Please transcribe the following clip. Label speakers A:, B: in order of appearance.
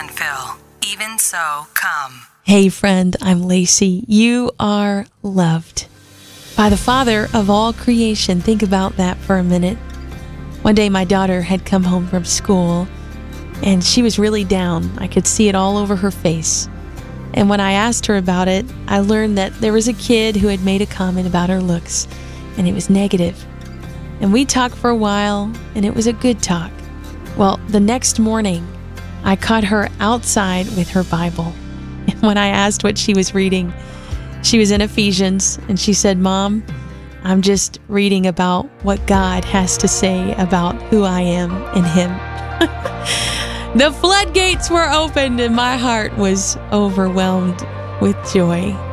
A: Phil. Even so, come.
B: Hey friend, I'm Lacey. You are loved by the Father of all creation. Think about that for a minute. One day my daughter had come home from school and she was really down. I could see it all over her face. And when I asked her about it, I learned that there was a kid who had made a comment about her looks, and it was negative. And we talked for a while, and it was a good talk. Well, the next morning, I caught her outside with her Bible. And when I asked what she was reading, she was in Ephesians, and she said, "Mom, I'm just reading about what God has to say about who I am in Him." The floodgates were opened and my heart was overwhelmed with joy.